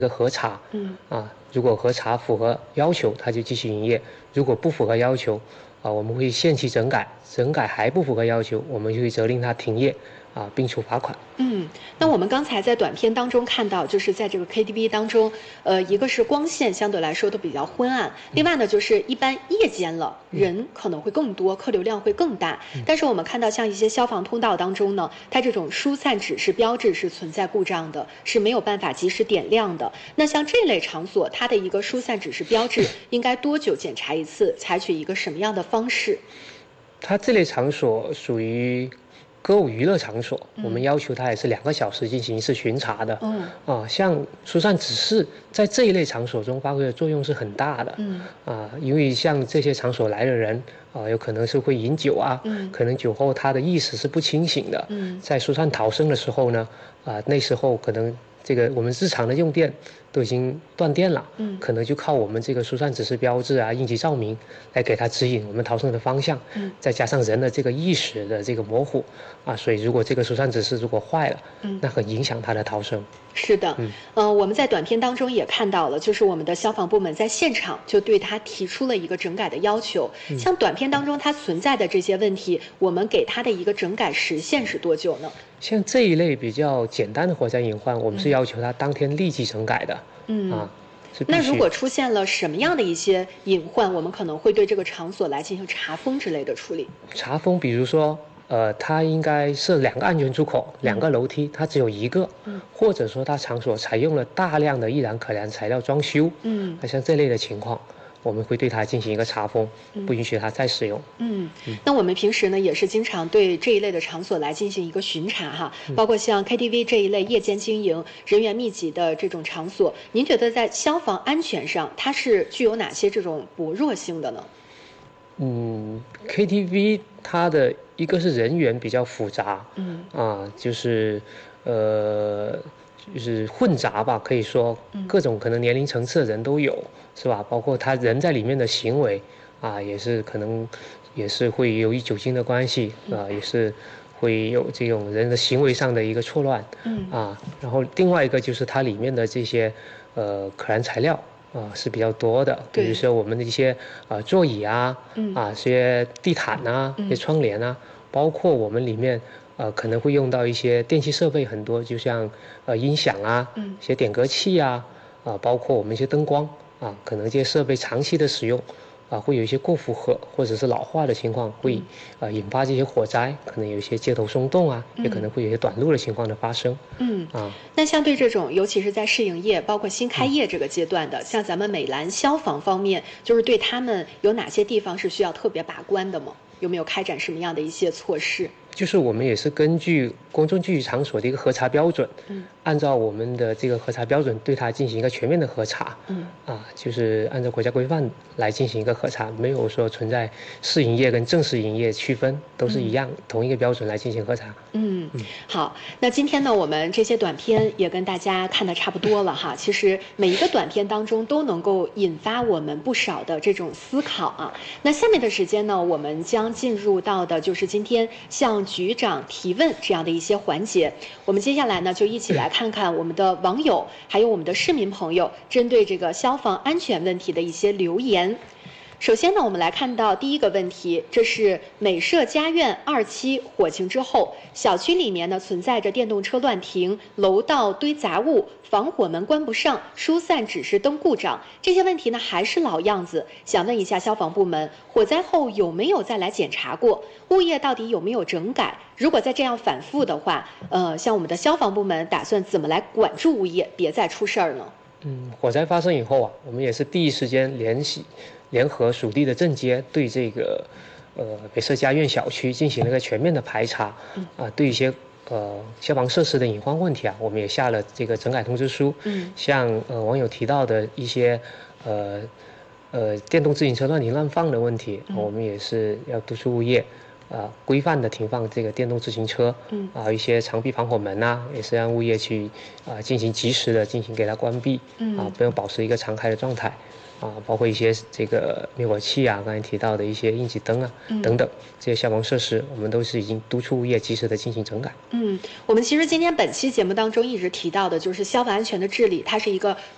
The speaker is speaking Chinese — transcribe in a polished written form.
个核查，如果核查符合要求，它就继续营业；如果不符合要求，我们会限期整改，整改还不符合要求，我们就会责令它停业，并处罚款。 那我们刚才在短片当中看到，就是在这个 KTV 当中，一个是光线相对来说都比较昏暗，另外呢就是一般夜间了，人可能会更多，客流量会更大。但是我们看到像一些消防通道当中呢，它这种疏散指示标志是存在故障的，是没有办法及时点亮的。那像这类场所，它的一个疏散指示标志应该多久检查一次？采取一个什么样的方式？ 它这类场所属于歌舞娱乐场所，我们要求它也是2个小时进行一次巡查的。像疏散指示在这一类场所中发挥的作用是很大的。因为像这些场所来的人，有可能是会饮酒啊，可能酒后他的意识是不清醒的。在疏散逃生的时候呢，那时候可能这个我们日常的用电都已经断电了，可能就靠我们这个疏散指示标志应急照明来给它指引我们逃生的方向。再加上人的这个意识的这个模糊，所以如果这个疏散指示如果坏了，那很影响它的逃生。 是的，我们在短片当中也看到了，就是我们的消防部门在现场就对他提出了一个整改的要求。像短片当中它存在的这些问题，我们给它的一个整改时限是多久呢？ 像这一类比较简单的火灾隐患，我们是要求它当天立即整改的。 那如果出现了什么样的一些隐患，我们可能会对这个场所来进行查封之类的处理。 查封，比如说，它应该设2个安全出口，2个楼梯，它只有1个，或者说它场所采用了大量的易燃可燃材料装修，像这类的情况，我们会对它进行一个查封，不允许它再使用。 那我们平时呢也是经常对这一类的场所来进行一个巡查哈，包括像 KTV 这一类夜间经营、人员密集的这种场所，您觉得在消防安全上它是具有哪些这种薄弱性的呢 ？KTV 它的一个是人员比较复杂，就是混杂吧，可以说各种可能年龄层次的人都有，是吧？包括他人在里面的行为也是可能也是会由于酒精的关系也是会有这种人的行为上的一个错乱。然后另外一个就是它里面的这些可燃材料是比较多的，比如说我们的一些座椅这些地毯这些窗帘包括我们里面可能会用到一些电器设备很多，就像音响一些点歌器包括我们一些灯光可能这些设备长期的使用会有一些过负荷或者是老化的情况，会引发这些火灾，可能有一些接头松动也可能会有一些短路的情况的发生。 那相对这种，尤其是在试营业，包括新开业这个阶段的，像咱们美兰消防方面，就是对他们有哪些地方是需要特别把关的吗？有没有开展什么样的一些措施？ 就是我们也是根据公众聚集场所的一个核查标准，按照我们的这个核查标准对它进行一个全面的核查，就是按照国家规范来进行一个核查，没有说存在试营业跟正式营业区分，都是一样，同一个标准来进行核查。 好，那今天呢，我们这些短片也跟大家看得差不多了哈。其实每一个短片当中都能够引发我们不少的这种思考那下面的时间呢，我们将进入到的就是今天向局长提问这样的一些环节。我们接下来呢，就一起来看看我们的网友还有我们的市民朋友针对这个消防安全问题的一些留言。首先呢，我们来看到第一个问题，这是美舍家苑2期火情之后，小区里面呢存在着电动车乱停、楼道堆杂物、防火门关不上、疏散指示灯故障，这些问题呢还是老样子。想问一下消防部门，火灾后有没有再来检查过？物业到底有没有整改？如果再这样反复的话，像我们的消防部门打算怎么来管住物业，别再出事儿呢？ 火灾发生以后我们也是第一时间联合属地的镇街，对这个美舍家苑小区进行了一个全面的排查对一些消防设施的隐患问题我们也下了这个整改通知书。像网友提到的一些电动自行车乱停乱放的问题，我们也是要督促物业规范的停放这个电动自行车，一些长臂防火门也是让物业去进行及时的进行给它关闭，不用保持一个常开的状态。包括一些这个灭火器刚才提到的一些应急灯等等这些消防设施，我们都是已经督促物业及时的进行整改。 我们其实今天本期节目当中一直提到的就是消防安全的治理，它是一个